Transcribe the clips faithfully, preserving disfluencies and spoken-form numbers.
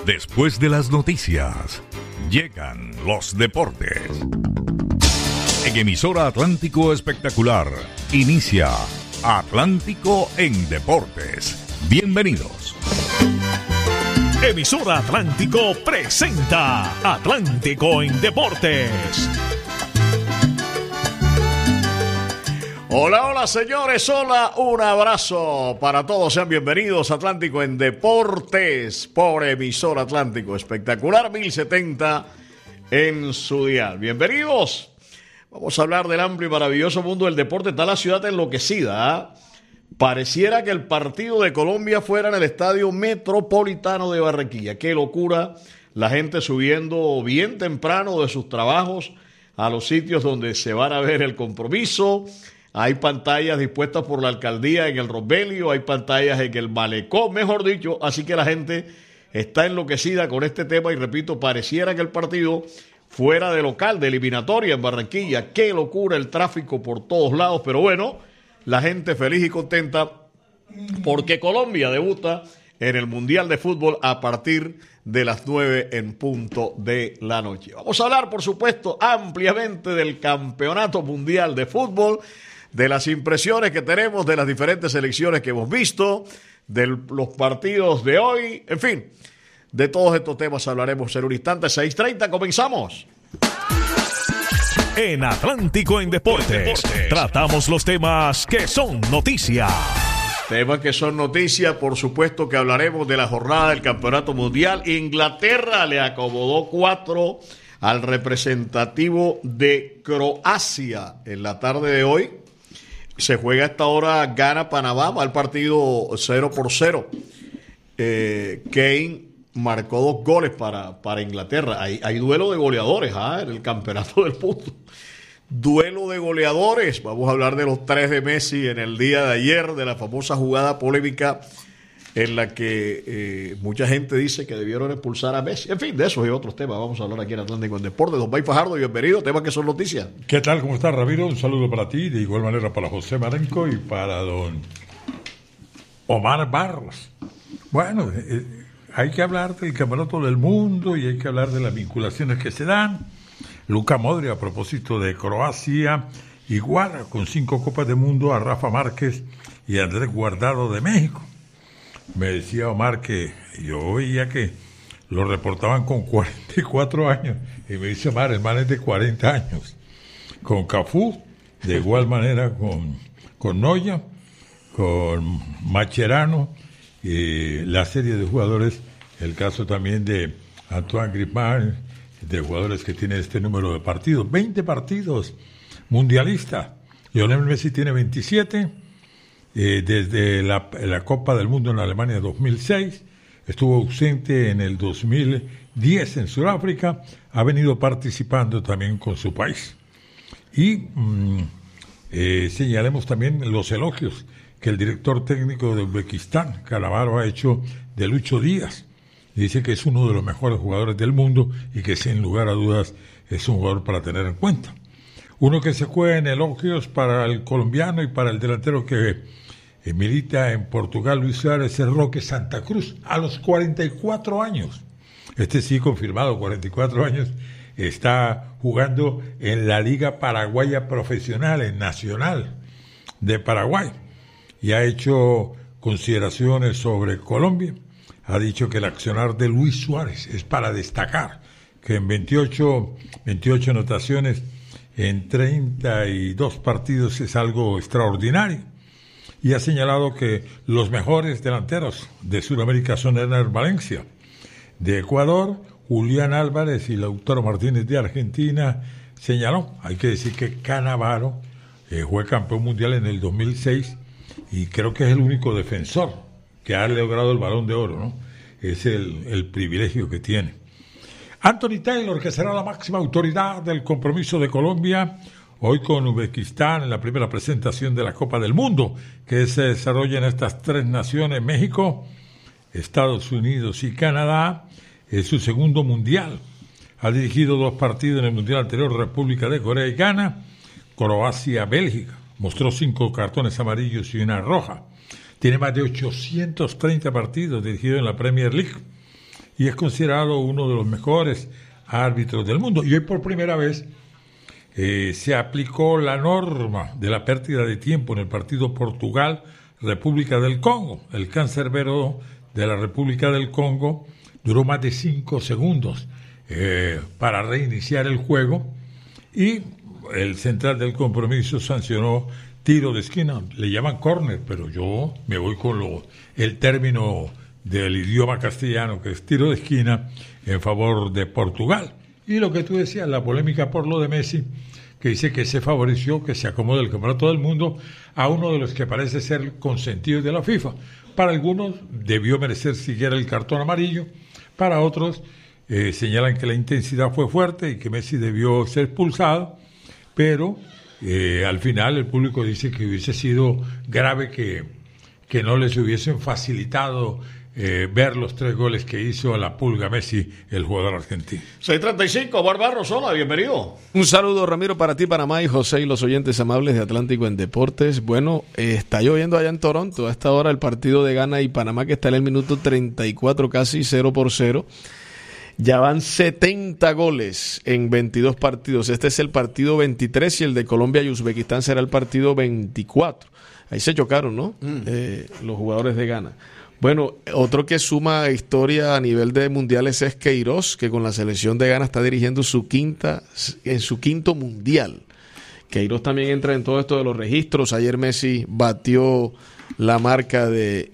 Después de las noticias, llegan los deportes. En emisora Atlántico Espectacular, inicia Atlántico en Deportes. Bienvenidos. Emisora Atlántico presenta Atlántico en Deportes. Hola, hola señores, hola, un abrazo para todos, sean bienvenidos a Atlántico en Deportes por emisora Atlántico Espectacular mil setenta en su dial. Bienvenidos, vamos a hablar del amplio y maravilloso mundo del deporte. Está la ciudad enloquecida, ¿eh? Pareciera que el partido de Colombia fuera en el Estadio Metropolitano de Barranquilla. Qué locura, la gente subiendo bien temprano de sus trabajos a los sitios donde se van a ver el compromiso. Hay pantallas dispuestas por la alcaldía en el Rombelio, hay pantallas en el Malecón, mejor dicho, así que la gente está enloquecida con este tema y repito, pareciera que el partido fuera de local, de eliminatoria en Barranquilla. Qué locura el tráfico por todos lados, pero bueno, la gente feliz y contenta porque Colombia debuta en el Mundial de Fútbol a partir de las nueve en punto de la noche. Vamos a hablar, por supuesto, ampliamente del Campeonato Mundial de Fútbol, de las impresiones que tenemos de las diferentes selecciones que hemos visto, de los partidos de hoy, en fin, de todos estos temas hablaremos en un instante. Seis treinta, comenzamos. En Atlántico en Deportes, Deportes, tratamos los temas que son noticia. Temas que son noticia, por supuesto que hablaremos de la jornada del Campeonato Mundial. Inglaterra le acomodó cuatro al representativo de Croacia en la tarde de hoy. Se juega a esta hora, gana Panamá, va al partido cero por cero. Eh, Kane marcó dos goles para, para Inglaterra. Hay, hay duelo de goleadores ¿ah? en el campeonato del mundo. Duelo de goleadores. Vamos a hablar de los tres de Messi en el día de ayer, de la famosa jugada polémica en la que eh, mucha gente dice que debieron expulsar a Messi. En fin, de esos y otros temas vamos a hablar aquí en Atlántico en Deportes. Don Bay Fajardo, bienvenido. Temas que son noticias. ¿Qué tal? ¿Cómo estás, Ramiro? Un saludo para ti, de igual manera para José Marenco y para don Omar Barros. Bueno, eh, hay que hablar del Campeonato del Mundo y hay que hablar de las vinculaciones que se dan. Luka Modric, a propósito de Croacia, iguala con cinco Copas del Mundo a Rafa Márquez y Andrés Guardado de México. Me decía Omar que yo veía que lo reportaban con cuarenta y cuatro años. Y me dice Omar, el man es de cuarenta años. Con Cafú, de igual manera con, con Noya, con Macherano, y la serie de jugadores, el caso también de Antoine Griezmann, de jugadores que tienen este número de partidos. veinte partidos mundialistas. Lionel Messi tiene veintisiete. Eh, desde la, la Copa del Mundo en Alemania dos mil seis, estuvo ausente en el dos mil diez en Sudáfrica, ha venido participando también con su país. Y mm, eh, señalemos también los elogios que el director técnico de Uzbekistán, Cannavaro, ha hecho de Lucho Díaz. Dice que es uno de los mejores jugadores del mundo y que sin lugar a dudas es un jugador para tener en cuenta. Uno que se juega en elogios para el colombiano y para el delantero que eh, milita en Portugal, Luis Suárez, es Roque Santa Cruz, a los cuarenta y cuatro años. Este sí, confirmado, cuarenta y cuatro años, está jugando en la Liga Paraguaya Profesional, en Nacional de Paraguay, y ha hecho consideraciones sobre Colombia. Ha dicho que el accionar de Luis Suárez es para destacar, que en veintiocho, veintiocho anotaciones en treinta y dos partidos es algo extraordinario. Y ha señalado que los mejores delanteros de Sudamérica son Ener Valencia de Ecuador, Julián Álvarez y Lautaro Martínez de Argentina. Señaló, hay que decir que Cannavaro eh, fue campeón mundial en el dos mil seis y creo que es el único defensor que ha logrado el Balón de Oro, ¿no? Es el, el privilegio que tiene. Anthony Taylor, que será la máxima autoridad del compromiso de Colombia, hoy con Uzbekistán en la primera presentación de la Copa del Mundo, que se desarrolla en estas tres naciones, México, Estados Unidos y Canadá. Es su segundo mundial. Ha dirigido dos partidos en el mundial anterior, República de Corea y Ghana, Croacia, Bélgica. Mostró cinco cartones amarillos y una roja. Tiene más de ochocientos treinta partidos dirigidos en la Premier League. y es considerado uno de los mejores árbitros del mundo. Y hoy por primera vez eh, se aplicó la norma de la pérdida de tiempo en el partido Portugal-República del Congo. El cancerbero de la República del Congo duró más de cinco segundos eh, para reiniciar el juego, y el central del compromiso sancionó tiro de esquina. Le llaman córner, pero yo me voy con lo, el término del idioma castellano, que es tiro de esquina en favor de Portugal. Y lo que tú decías, la polémica por lo de Messi, que dice que se favoreció que se acomode el campeonato del mundo a uno de los que parece ser consentidos de la FIFA. Para algunos debió merecer siquiera el cartón amarillo, para otros eh, señalan que la intensidad fue fuerte y que Messi debió ser expulsado, pero eh, al final el público dice que hubiese sido grave que, que no les hubiesen facilitado eh, ver los tres goles que hizo a la Pulga Messi, el jugador argentino. seis treinta y cinco, Barbarros, hola, bienvenido. Un saludo, Ramiro, para ti, Panamá, y José y los oyentes amables de Atlántico en Deportes. Bueno, eh, está lloviendo allá en Toronto. A esta hora el partido de Ghana y Panamá, que está en el minuto treinta y cuatro, casi cero por cero. Ya van setenta goles en veintidós partidos. Este es el partido veintitrés y el de Colombia y Uzbekistán será el partido veinticuatro. Ahí se chocaron, ¿no? Mm. Eh, los jugadores de Ghana. Bueno, otro que suma historia a nivel de mundiales es Queiroz, que con la selección de Ghana está dirigiendo su quinta, en su quinto mundial. Queiroz también entra en todo esto de los registros. Ayer Messi batió la marca de,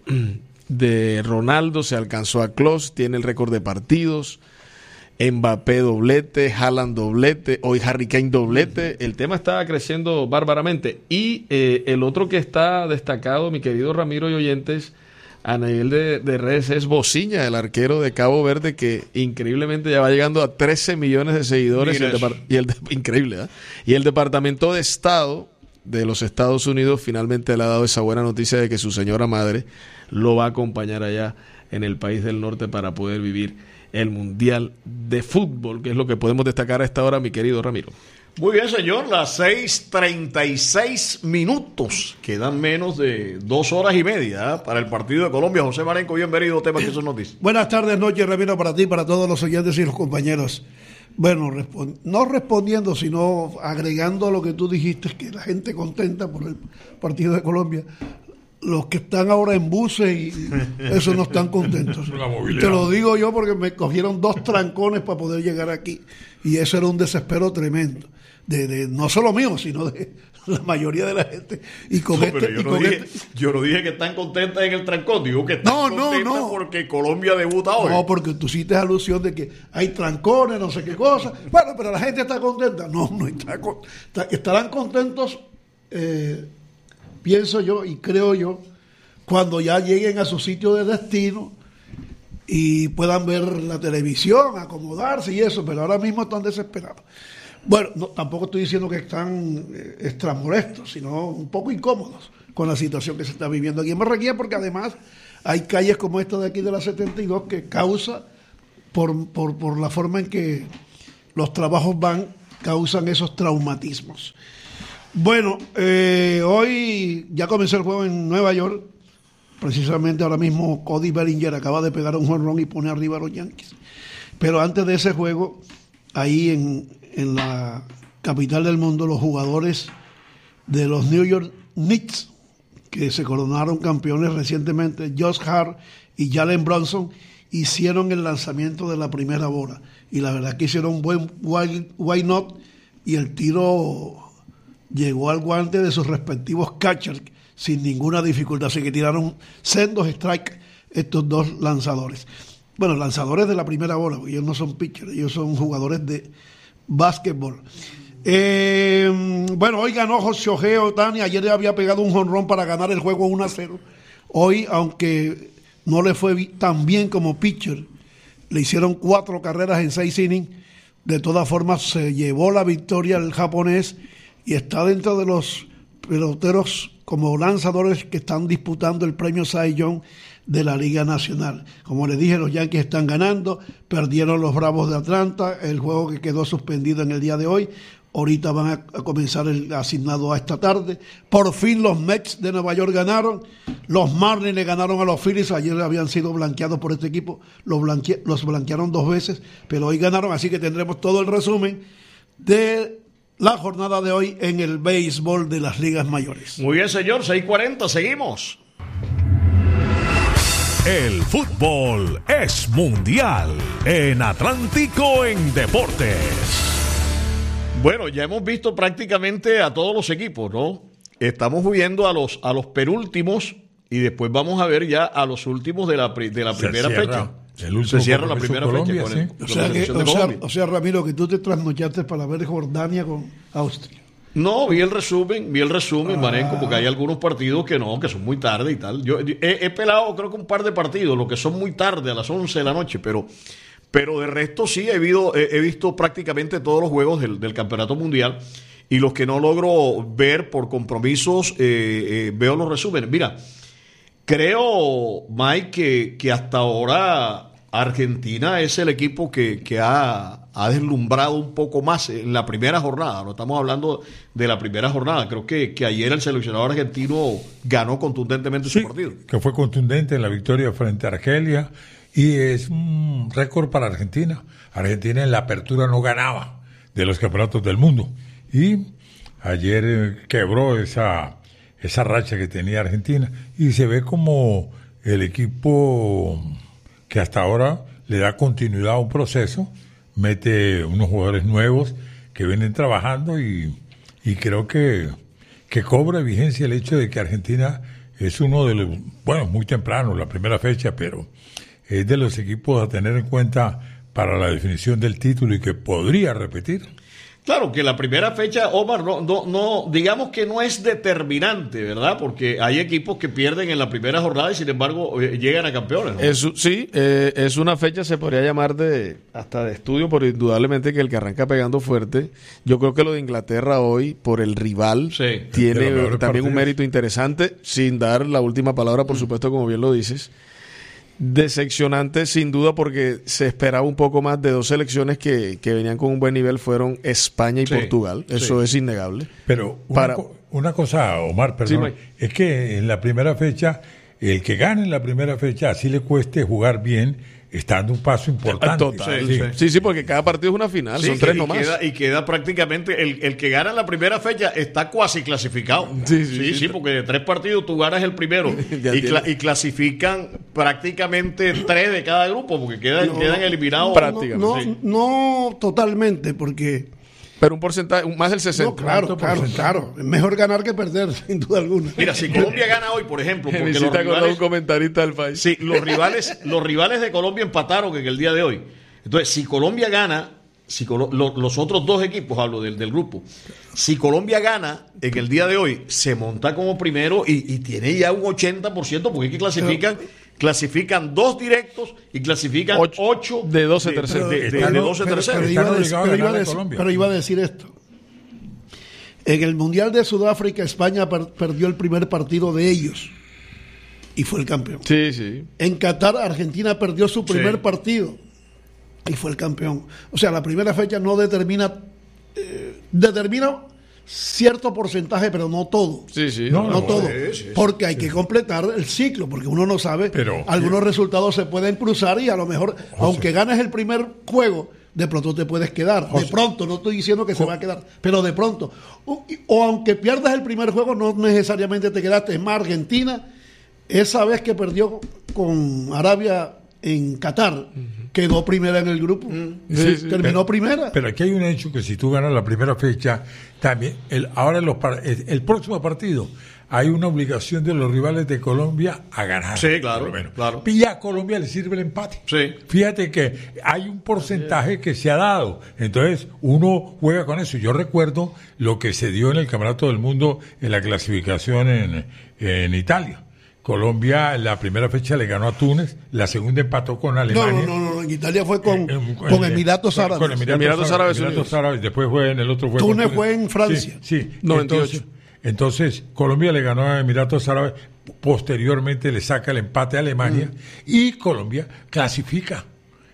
de Ronaldo, se alcanzó a Klose, tiene el récord de partidos. Mbappé doblete, Haaland doblete, hoy Harry Kane doblete. El tema está creciendo bárbaramente. Y eh, el otro que está destacado, mi querido Ramiro y oyentes, a nivel de, de redes, es Bociña, el arquero de Cabo Verde, que increíblemente ya va llegando a trece millones de seguidores. Y el, depart- y el de- increíble, ¿eh? Y el Departamento de Estado de los Estados Unidos finalmente le ha dado esa buena noticia de que su señora madre lo va a acompañar allá en el país del norte para poder vivir el Mundial de Fútbol, que es lo que podemos destacar a esta hora, mi querido Ramiro. Muy bien, señor, las seis treinta y seis minutos. Quedan menos de dos horas y media ¿eh? para el partido de Colombia. José Marenco, bienvenido, tema que son noticias. Buenas tardes, noches, Ramiro, para ti, para todos los oyentes y los compañeros. Bueno, respond- no respondiendo, sino agregando a lo que tú dijiste, que la gente contenta por el partido de Colombia. Los que están ahora en buses y eso no están contentos. Te lo digo yo porque me cogieron dos trancones para poder llegar aquí y eso era un desespero tremendo. De, de no solo mío, sino de la mayoría de la gente. Y con no, este, pero yo, y no con dije, este... yo no dije que están contentas en el trancón, digo que están no, no, contentas no. porque Colombia debuta hoy. No, porque tú hiciste alusión de que hay trancones, no sé qué cosa. Bueno, pero la gente está contenta. No, no está, está estarán contentos. Eh, pienso yo y creo yo, cuando ya lleguen a su sitio de destino y puedan ver la televisión, acomodarse y eso, pero ahora mismo están desesperados. Bueno, no, tampoco estoy diciendo que están eh, extra molestos, sino un poco incómodos con la situación que se está viviendo aquí en Barranquilla, porque además hay calles como esta de aquí de la setenta y dos que causa, por, por, por la forma en que los trabajos van, causan esos traumatismos. Bueno, eh, hoy ya comenzó el juego en Nueva York. Precisamente ahora mismo Cody Bellinger acaba de pegar un jonrón y pone arriba a los Yankees. Pero antes de ese juego, ahí en, en la capital del mundo, los jugadores de los New York Knicks, que se coronaron campeones recientemente, Josh Hart y Jalen Brunson, hicieron el lanzamiento de la primera bola. Y la verdad que hicieron un buen why, why not, y el tiro llegó al guante de sus respectivos catchers sin ninguna dificultad. Así que tiraron sendos strike estos dos lanzadores. Bueno, lanzadores de la primera bola, porque ellos no son pitchers, ellos son jugadores de básquetbol. Eh, bueno, hoy ganó Shohei Ohtani. Ayer había pegado un jonrón para ganar el juego uno a cero. Hoy, aunque no le fue tan bien como pitcher, le hicieron cuatro carreras en seis innings. De todas formas, se llevó la victoria el japonés y está dentro de los peloteros como lanzadores que están disputando el premio Cy Young de la Liga Nacional. Como les dije, los Yankees están ganando, perdieron los Bravos de Atlanta, el juego que quedó suspendido en el día de hoy ahorita van a, a comenzar el asignado a esta tarde. Por fin los Mets de Nueva York ganaron, los Marlins le ganaron a los Phillies, ayer habían sido blanqueados por este equipo, los, blanque, los blanquearon dos veces, pero hoy ganaron, así que tendremos todo el resumen de la jornada de hoy en el béisbol de las ligas mayores. Muy bien, señor, seis cuarenta, seguimos. El fútbol es mundial en Atlántico en Deportes. Bueno, ya hemos visto prácticamente a todos los equipos, ¿no? Estamos viendo a los, a los penúltimos y después vamos a ver ya a los últimos de la, de la primera cierra, fecha. El Se cierra la primera Colombia, fecha con, sí. el, con O sea, la que, selección de o, sea, Colombia. o sea, Ramiro, que tú te trasnochaste para ver Jordania con Austria. No, vi el resumen, vi el resumen, ah. Marenco, porque hay algunos partidos que no, que son muy tarde y tal. Yo, yo he, he pelado creo que un par de partidos, los que son muy tarde, a las once de la noche, pero, pero de resto sí he, visto, he, he visto prácticamente todos los juegos del, del Campeonato Mundial y los que no logro ver por compromisos, eh, eh, veo los resúmenes. Mira, creo, Mike, que, que hasta ahora Argentina es el equipo que, que ha, ha deslumbrado un poco más en la primera jornada. No estamos hablando de la primera jornada. Creo que, que ayer el seleccionador argentino ganó contundentemente sí, su partido. Que fue contundente en la victoria frente a Argelia y es un récord para Argentina. Argentina en la apertura no ganaba de los campeonatos del mundo y ayer eh, quebró esa, esa racha que tenía Argentina y se ve como el equipo que hasta ahora le da continuidad a un proceso, mete unos jugadores nuevos que vienen trabajando y, y creo que, que cobra vigencia el hecho de que Argentina es uno de los, bueno, muy temprano, la primera fecha, pero es de los equipos a tener en cuenta para la definición del título y que podría repetir. Claro que la primera fecha, Omar, no, no, no, digamos que no es determinante, ¿verdad? Porque hay equipos que pierden en la primera jornada y sin embargo eh, llegan a campeones, ¿no? Es, sí, eh, es una fecha, se podría llamar de hasta de estudio, pero indudablemente que el que arranca pegando fuerte. Yo creo que lo de Inglaterra hoy, por el rival, sí, tiene también partidos. un mérito interesante, sin dar la última palabra, por supuesto, como bien lo dices. Decepcionante sin duda porque se esperaba un poco más de dos selecciones que, que venían con un buen nivel, fueron España y sí, Portugal, eso sí. es innegable. Pero una, Para... co- una cosa, Omar, perdón, Sí, es que en la primera fecha, el que gane en la primera fecha, así le cueste jugar bien, está dando un paso importante. Total, Sí, sí, sí. sí, sí, porque cada partido es una final, Sí, son que- tres y nomás. Queda, y queda prácticamente, el, el que gana la primera fecha está cuasi clasificado. Sí, Sí, sí, sí, sí. porque de tres partidos tú ganas el primero. Ya y, cla- tienes. y clasifican prácticamente tres de cada grupo, porque quedan, No, quedan eliminados. prácticamente, No, sí. no, no totalmente, porque Pero un porcentaje, un- más del sesenta. no, claro, ¿Cuánto claro, porcentaje? claro, es mejor ganar que perder, sin duda alguna. Mira, si Colombia gana hoy, por ejemplo, Me porque los hiciste acordar rivales, un comentarista del país. sí, los rivales, los rivales de Colombia empataron en el día de hoy. Entonces, si Colombia gana, si Colo- lo- los otros dos equipos, hablo del, del grupo, si Colombia gana en el día de hoy, se monta como primero y, y tiene ya un ochenta por ciento, porque es que clasifican, clasifican dos directos y clasifican Ocho. ocho, De doce de, terceros. de- de- de Pero- doce pero, terceros. pero Están iba a decir, obligados a pero iba a ganarle a decir- Colombia. pero iba a decir esto. En el Mundial de Sudáfrica, España per- perdió el primer partido de ellos y fue el campeón. Sí, sí. En Qatar, Argentina perdió su primer Sí. partido y fue el campeón. O sea, la primera fecha no determina, eh, determina cierto porcentaje, pero no todo. Sí, sí. No, No, no, todo, sí, sí, sí. porque hay que completar el ciclo, porque uno no sabe, Pero- algunos resultados se pueden cruzar y a lo mejor, aunque ganes el primer juego, de pronto te puedes quedar, de José. pronto, no estoy diciendo que se va a quedar, pero de pronto, o, o aunque pierdas el primer juego, no necesariamente te quedaste. Es más, Argentina, esa vez que perdió con Arabia en Qatar, quedó primera en el grupo, Sí, sí. terminó Pero- primera. Pero aquí hay un hecho que si tú ganas la primera fecha, también, el, ahora los, par- el, el próximo partido, hay una obligación de los rivales de Colombia a ganar. Sí, claro, por lo menos. claro. Y ya a Colombia le sirve el empate. Sí. Fíjate que hay un porcentaje que se ha dado. Entonces, uno juega con eso. Yo recuerdo lo que se dio en el Campeonato del Mundo en la clasificación en, en Italia. Colombia, la primera fecha le ganó a Túnez, la segunda empató con No, Alemania. no, no, no, en Italia fue con, Eh, eh, con eh, Emiratos con- Árabes. con Emiratos, Emiratos Árabes Emiratos Unidos. Árabes, después fue en el otro fue Túnez con fue en Francia. Sí, sí. noventa y ocho. Entonces, entonces, Colombia le ganó a Emiratos Árabes, posteriormente le saca el empate a Alemania y Colombia clasifica.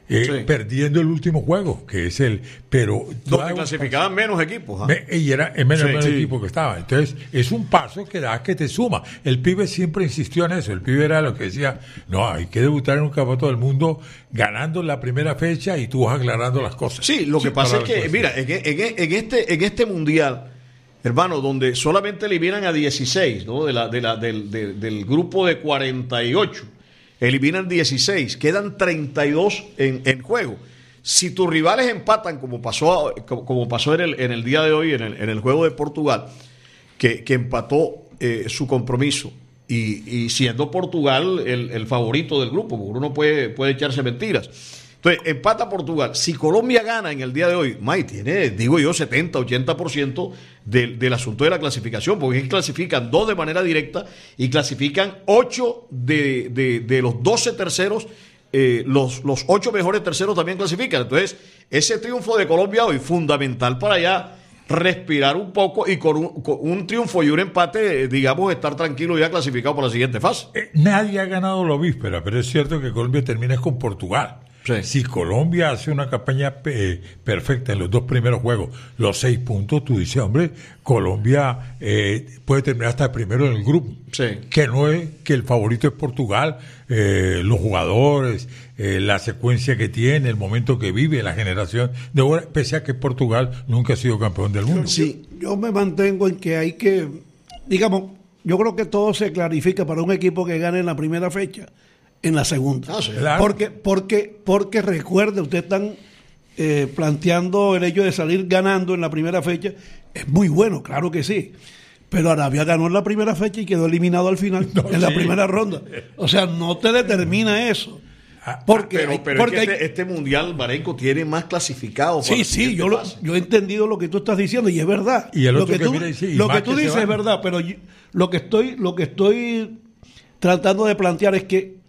eh, Sí. perdiendo el último juego, que es el... pero Donde clasificaban menos equipos. ¿ah? Me- y era el menos, Sí, menos sí. equipo que estaba. Entonces, es un paso que da que te suma. El pibe siempre insistió en eso. El pibe era lo que decía, no, hay que debutar en un campeonato del mundo ganando la primera fecha y tú vas aclarando las cosas. Sí, lo que pasa para es la que, cuestión. mira, en, en- en este, en este mundial, hermano, donde solamente eliminan a dieciséis, ¿no? De la, de la, del, de- del grupo de cuarenta y ocho, eliminan dieciséis, quedan treinta y dos en, en juego. Si tus rivales empatan, como pasó, como, como pasó en el, en el día de hoy, en el, en el juego de Portugal, que, que empató eh, su compromiso, y, y siendo Portugal el, el favorito del grupo, porque uno puede, puede echarse mentiras. Entonces, empata Portugal. Si Colombia gana en el día de hoy, May, tiene, digo yo, setenta, ochenta por ciento del, del asunto de la clasificación, porque es que clasifican dos de manera directa y clasifican ocho de, de, de los doce terceros, eh, los, los ocho mejores terceros también clasifican. Entonces, ese triunfo de Colombia hoy, fundamental para ya respirar un poco y con un, con un triunfo y un empate, eh, digamos, estar tranquilo ya clasificado por la siguiente fase. Eh, nadie ha ganado la víspera, pero es cierto que Colombia termina con Portugal. Sí. Si Colombia hace una campaña eh, perfecta en los dos primeros juegos, los seis puntos, tú dices, hombre, Colombia eh, puede terminar hasta primero en el grupo. Sí. Que no es que el favorito es Portugal, eh, los jugadores, eh, la secuencia que tiene, el momento que vive, la generación de ahora, pese a que Portugal nunca ha sido campeón del mundo. Sí. Yo me mantengo en que hay que, digamos, yo creo que todo se clarifica para un equipo que gane en la primera fecha, en la segunda. Ah, sí. Claro. Porque, porque, porque recuerde, ustedes están eh, planteando el hecho de salir ganando en la primera fecha, es muy bueno, claro que sí. Pero Arabia ganó en la primera fecha y quedó eliminado al final, No, en la sí. primera ronda. O sea, no te determina eso. Porque, pero hay- pero porque es que hay- este, este mundial, Marenco, tiene más clasificados. Sí, sí, yo, lo- yo he entendido lo que tú estás diciendo y es verdad. Y el lo otro que que tú, mira dice, y lo más que tú que se dices van. es verdad, pero yo- lo que estoy lo que estoy tratando de plantear es que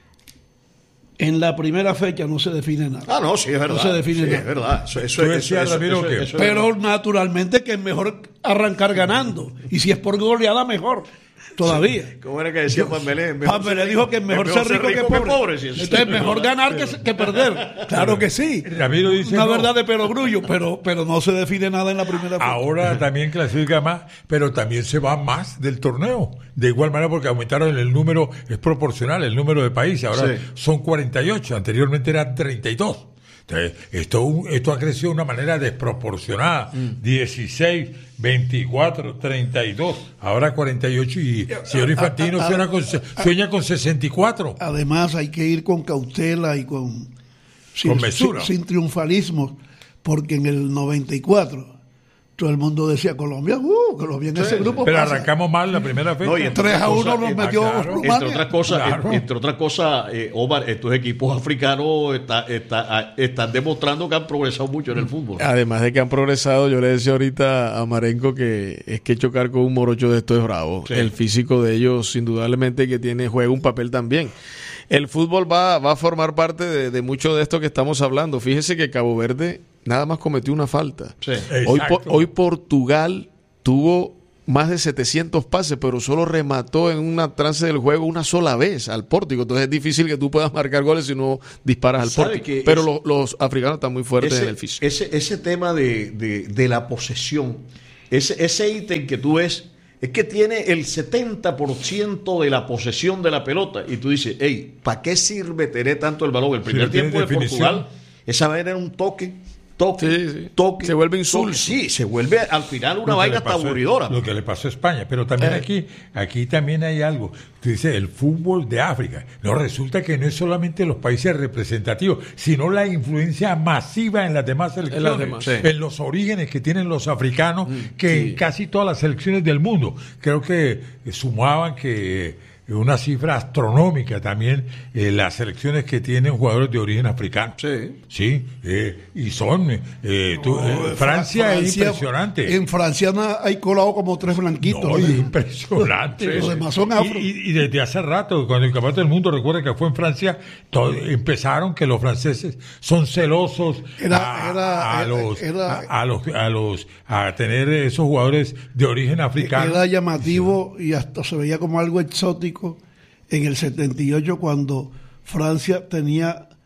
en la primera fecha no se define nada. Ah, no, sí, es verdad. No se define sí, nada. es verdad. Eso, eso, Tú eso, decías, eso, Ramiro, eso- que- eso es Pero verdad. naturalmente que es mejor arrancar ganando. Y si es por goleada, mejor. Todavía. ¿Cómo era que decía Pambelé? Pambelé dijo que es mejor ser rico que pobre. sí, eso Entonces, es mejor verdad. ganar que, que perder. Claro que sí. Ramiro dice, Una no. verdad de perogrullo, pero, pero no se define nada en la primera fecha. Ahora también clasifica más, pero también se va más del torneo. De igual manera, porque aumentaron el número, es proporcional el número de países. Ahora Sí. son cuarenta y ocho, anteriormente eran treinta y dos. Entonces, esto, esto ha crecido de una manera desproporcionada. dieciséis, veinticuatro, treinta y dos, ahora cuarenta y ocho. Y señor Infantino a- a- sueña con, sueña con sesenta y cuatro. Además, hay que ir con cautela y con, sin, Con mesura. sin, sin triunfalismos, porque en el noventa y cuatro todo el mundo decía Colombia, uh, Colombia en ese grupo Pero pasa. arrancamos mal la primera fecha. No, y entre tres a uno cosas, nos eh, metió ah, claro. Rumania. Entre otras cosas, Claro. eh, entre otras cosas, eh, Omar, estos equipos africanos está, está- ah, están demostrando que han progresado mucho en el fútbol. Además de que han progresado, yo le decía ahorita a Marenco que es que chocar con un morocho de esto es bravo. Sí. El físico de ellos, indudablemente, que tiene juega un papel también. El fútbol va, va a formar parte de, de mucho de esto que estamos hablando. Fíjese que Cabo Verde nada más cometió una falta. Sí. Hoy, Exacto. po- hoy Portugal tuvo más de setecientos pases, pero solo remató en una trance del juego una sola vez al pórtico. Entonces es difícil que tú puedas marcar goles si no disparas al ¿Sabe pórtico. que Pero es- lo- los africanos están muy fuertes ese, en el físico. ese, ese tema de, de, de la posesión, ese, ese ítem que tú ves, es que tiene el setenta por ciento de la posesión de la pelota. Y tú dices, hey, ¿para qué sirve tener tanto el balón? El primer no tiene tiempo de definición. Portugal, esa vaina era un toque, toque, Sí, sí. toque. Se vuelve toque. insulso. Sí, se vuelve al final una Lo que vaina le hasta pasó- aburridora. Lo que le pasó a España. Pero también Eh. aquí, aquí también hay algo. Tú dices, el fútbol de África. No, resulta que no es solamente los países representativos, sino la influencia masiva en las demás selecciones. las demás, sí. En los orígenes que tienen los africanos, que en casi todas las selecciones del mundo. Creo que eh, sumaban que una cifra astronómica también eh, las selecciones que tienen jugadores de origen africano. Sí. Sí, eh, y son. eh, tú- eh, Francia, es impresionante. En Francia na- hay colado como tres blanquitos. No, ¿no? es impresionante. Los demás son Y- afro. y, y desde hace rato, cuando el campeonato del mundo, recuerda que fue en Francia, todo- empezaron que los franceses son celosos Era- a, era- a era- los, era- a, a los a los a tener esos jugadores de origen africano. Era llamativo y hasta se veía como algo exótico en el setenta y ocho cuando Francia tenía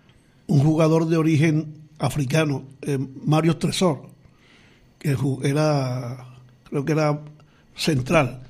un jugador de origen africano, eh, Mario Tresor, que era, creo que era central.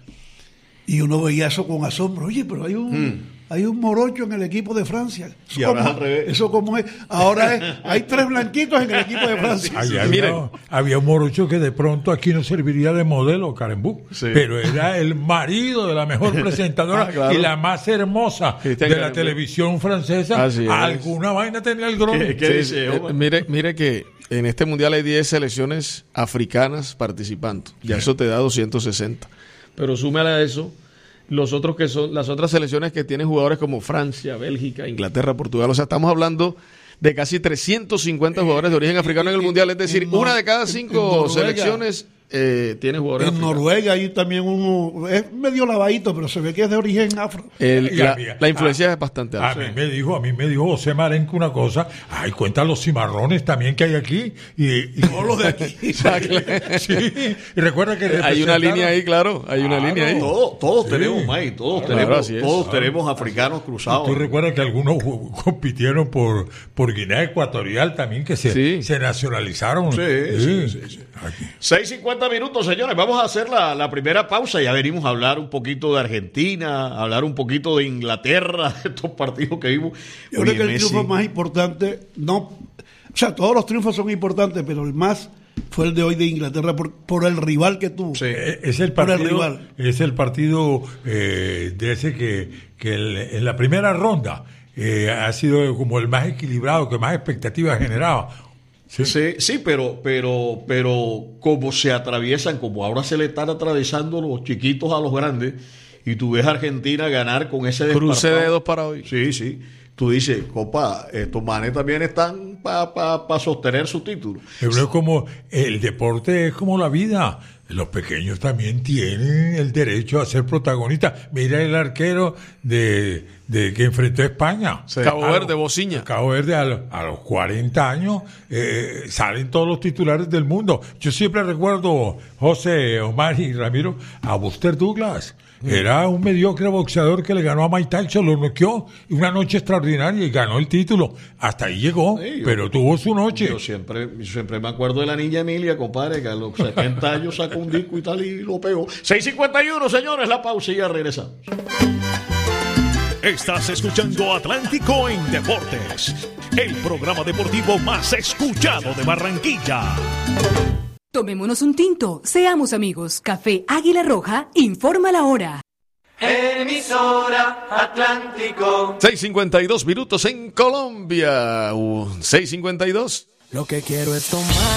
Y uno veía eso con asombro. Oye, pero hay un... Mm. Hay un morocho en el equipo de Francia. Eso y ahora como, es al revés. Eso como es. Ahora es, hay tres blanquitos en el equipo de Francia. Ay, había, había un morocho que de pronto aquí no serviría de modelo, Karembú, sí. pero era el marido de la mejor presentadora ah, claro. y la más hermosa Cristian de la Karembú. Televisión francesa. Alguna vaina tenía el grono. ¿Qué, qué sí, dice, eh, mire, mire que en este mundial hay diez selecciones africanas participando. Ya sí. eso te da doscientos sesenta. Pero súmale a eso los otros que son las otras selecciones que tienen jugadores como Francia, Bélgica, Inglaterra, Portugal. O sea, estamos hablando de casi trescientos cincuenta jugadores de origen africano en el mundial. Es decir, en, una de cada cinco en selecciones eh, tiene jugadores en africanos. Noruega hay también uno, es medio lavadito, pero se ve que es de origen afro. El, la, mí, la influencia a, es bastante alta. A mí me dijo, a mí me dijo José Marenco una cosa. Ay, cuenta los cimarrones también que hay aquí y, y todos los de aquí. Sí, y recuerda que hay una línea ahí, claro, hay una ah, línea no, ahí. Todos, todos sí. tenemos, May, todos claro, tenemos, todos claro. tenemos africanos cruzados. Tú recuerdas que algunos compitieron por por Guinea Ecuatorial también que se, sí. se nacionalizaron. Sí, sí, sí. sí, sí. seis cincuenta minutos, señores. Vamos a hacer la, la primera pausa. Ya venimos a hablar un poquito de Argentina, hablar un poquito de Inglaterra, de estos partidos que vimos. Yo creo que el triunfo más importante, no, o sea, todos los triunfos son importantes, pero el más fue el de hoy de Inglaterra por, por el rival que tuvo. Sí, es el partido, por el rival. Es el partido eh, de ese que, que el, en la primera ronda eh, ha sido como el más equilibrado, que más expectativas generaba. Sí, sí, sí, pero, pero, pero como se atraviesan, como ahora se le están atravesando los chiquitos a los grandes, y tú ves a Argentina ganar con ese cruce de dedos para hoy. Sí, sí. Tú dices, copa, estos manes también están para pa, pa sostener su título. Pero es como, el deporte es como la vida. Los pequeños también tienen el derecho a ser protagonistas. Mira el arquero de, de que enfrentó a España. Sí. Cabo a Verde, Bociña. Cabo Verde a, lo, a los cuarenta años eh, salen todos los titulares del mundo. Yo siempre recuerdo, José, Omar y Ramiro, a Buster Douglas. Era un mediocre boxeador que le ganó a Mike Tyson, lo noqueó, una noche extraordinaria y ganó el título. Hasta ahí llegó, sí, yo, pero tuvo su noche. Yo siempre, yo siempre me acuerdo de la niña Emilia, compadre, que a los setenta años sacó un disco y tal y lo pegó. seis cincuenta y uno, señores, la pausa y ya regresamos. Estás escuchando Atlántico en Deportes, el programa deportivo más escuchado de Barranquilla. Tomémonos un tinto, seamos amigos. Café Águila Roja, informa la hora. Emisora Atlántico. seis cincuenta y dos minutos en Colombia. Uh, seis cincuenta y dos. Lo que quiero es tomar.